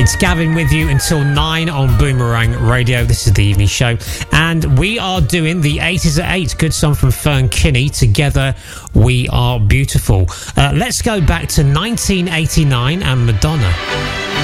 It's Gavin with you until 9 on Boomerang Radio. This is the evening show. And we are doing the 80s at 8. Good song from Fern Kinney. Together We Are Beautiful. Let's go back to 1989 and Madonna.